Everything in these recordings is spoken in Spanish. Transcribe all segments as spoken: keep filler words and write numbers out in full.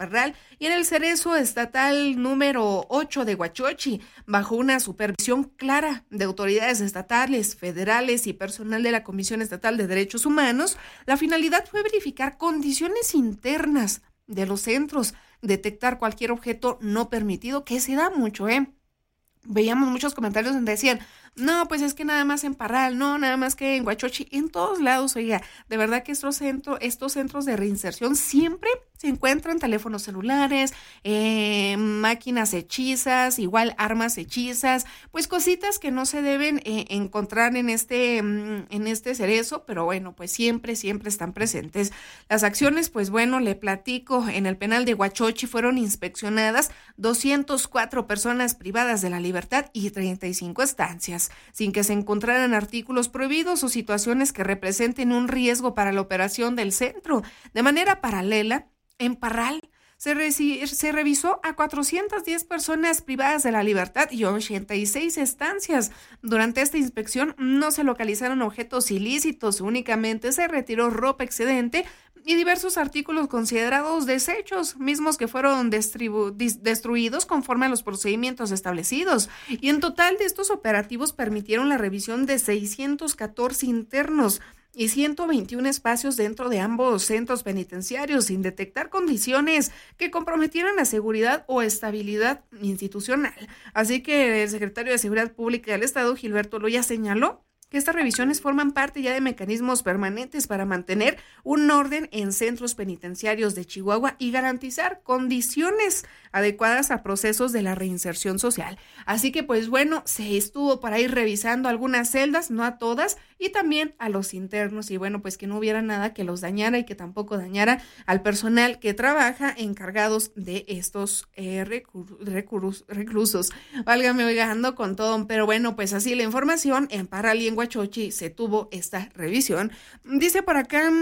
Parral y en el Cerezo Estatal número ocho de Huachochi, bajo una supervisión clara de autoridades estatales, federales y personal de la Comisión Estatal de Derechos Humanos. La finalidad fue verificar condiciones internas de los centros, detectar cualquier objeto no permitido, que se da mucho, ¿eh? Veíamos muchos comentarios donde decían, no, pues es que nada más en Parral, no, nada más que en Huachochi, en todos lados, oiga, de verdad que estos, centro, estos centros de reinserción siempre se encuentran teléfonos celulares, eh, máquinas hechizas, igual armas hechizas, pues cositas que no se deben eh, encontrar en este, en este cerezo, pero bueno, pues siempre, siempre están presentes. Las acciones, pues bueno, le platico, en el penal de Huachochi fueron inspeccionadas doscientas cuatro personas privadas de la libertad y treinta y cinco estancias, sin que se encontraran artículos prohibidos o situaciones que representen un riesgo para la operación del centro. De manera paralela, en Parral se, reci- se revisó a cuatrocientas diez personas privadas de la libertad y ochenta y seis estancias. Durante esta inspección no se localizaron objetos ilícitos, únicamente se retiró ropa excedente y diversos artículos considerados desechos, mismos que fueron distribu- dis- destruidos conforme a los procedimientos establecidos. Y en total de estos operativos permitieron la revisión de seiscientos catorce internos y ciento veintiún espacios dentro de ambos centros penitenciarios, sin detectar condiciones que comprometieran la seguridad o estabilidad institucional. Así que el secretario de Seguridad Pública del Estado, Gilberto Loya, señaló que estas revisiones forman parte ya de mecanismos permanentes para mantener un orden en centros penitenciarios de Chihuahua y garantizar condiciones adecuadas a procesos de la reinserción social. Así que pues bueno, se estuvo por ahí revisando algunas celdas, no a todas, y también a los internos, y bueno, pues que no hubiera nada que los dañara y que tampoco dañara al personal que trabaja encargados de estos eh, recur- recursos, reclusos. Válgame, oiga, ando con todo, pero bueno, pues así la información. En Parral y en Huachochi se tuvo esta revisión. Dice por acá,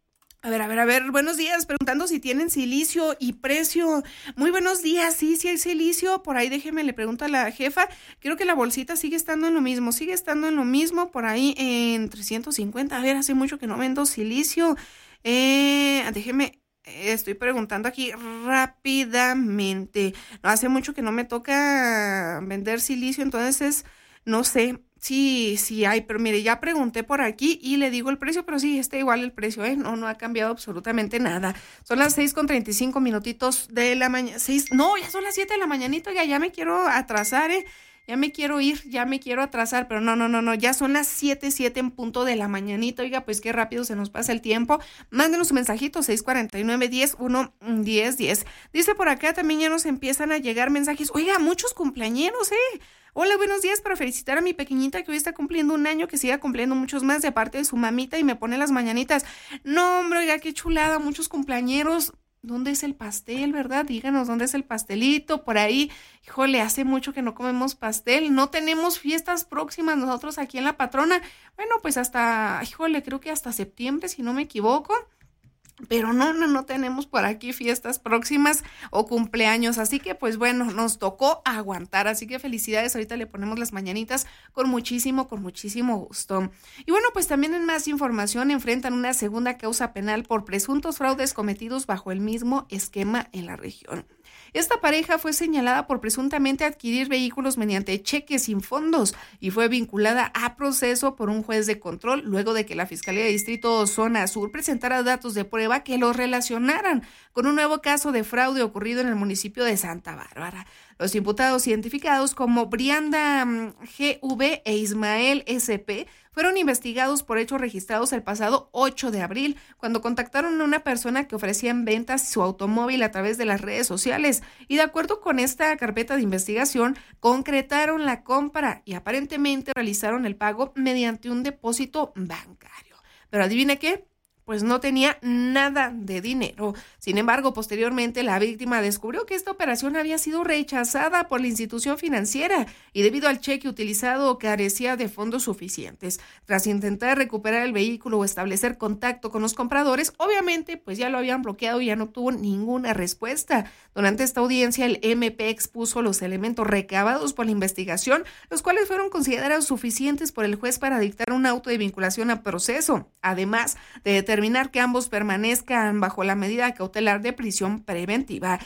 a ver, a ver, a ver, buenos días, preguntando si tienen silicio y precio. Muy buenos días, sí, sí hay silicio, por ahí déjeme, le pregunto a la jefa, creo que la bolsita sigue estando en lo mismo, sigue estando en lo mismo, por ahí en trescientos cincuenta, a ver, hace mucho que no vendo silicio, eh, déjeme, estoy preguntando aquí rápidamente, no, hace mucho que no me toca vender silicio, entonces, no sé. Sí, sí hay, pero mire, ya pregunté por aquí y le digo el precio, pero sí, está igual el precio, ¿eh? No, no ha cambiado absolutamente nada. Son las seis con treinta y cinco minutitos de la mañana, seis, no, ya son las siete de la mañanita, ya, ya me quiero atrasar, ¿eh? Ya me quiero ir, ya me quiero atrasar, pero no, no, no, no, ya son las siete, siete en punto de la mañanita, oiga, pues qué rápido se nos pasa el tiempo. Mándenos un mensajito, seis cuarenta y nueve, diez, uno, diez, diez. Dice por acá, también ya nos empiezan a llegar mensajes, oiga, muchos cumpleañeros, ¿eh? Hola, buenos días, para felicitar a mi pequeñita que hoy está cumpliendo un año, que siga cumpliendo muchos más de parte de su mamita y me pone las mañanitas. No, hombre, oiga, qué chulada, muchos cumpleañeros. ¿Dónde es el pastel, verdad? Díganos, ¿dónde es el pastelito? Por ahí, híjole, hace mucho que no comemos pastel. No tenemos fiestas próximas nosotros aquí en La Patrona. Bueno, pues hasta, híjole, creo que hasta septiembre, si no me equivoco. Pero no, no, no tenemos por aquí fiestas próximas o cumpleaños, así que pues bueno, nos tocó aguantar, así que felicidades, ahorita le ponemos las mañanitas con muchísimo, con muchísimo gusto. Y bueno, pues también en más información, enfrentan una segunda causa penal por presuntos fraudes cometidos bajo el mismo esquema en la región. Esta pareja fue señalada por presuntamente adquirir vehículos mediante cheques sin fondos y fue vinculada a proceso por un juez de control luego de que la Fiscalía de Distrito Zona Sur presentara datos de prueba que los relacionaran con un nuevo caso de fraude ocurrido en el municipio de Santa Bárbara. Los imputados identificados como Brianda G V e Ismael S P fueron investigados por hechos registrados el pasado ocho de abril, cuando contactaron a una persona que ofrecía en ventas su automóvil a través de las redes sociales, y de acuerdo con esta carpeta de investigación, concretaron la compra y aparentemente realizaron el pago mediante un depósito bancario. Pero ¿adivina qué? Pues no tenía nada de dinero. Sin embargo, posteriormente la víctima descubrió que esta operación había sido rechazada por la institución financiera y debido al cheque utilizado carecía de fondos suficientes. Tras intentar recuperar el vehículo o establecer contacto con los compradores, obviamente pues ya lo habían bloqueado y ya no obtuvo ninguna respuesta. Durante esta audiencia, el M P expuso los elementos recabados por la investigación, los cuales fueron considerados suficientes por el juez para dictar un auto de vinculación a proceso, además de determinar determinar que ambos permanezcan bajo la medida cautelar de prisión preventiva.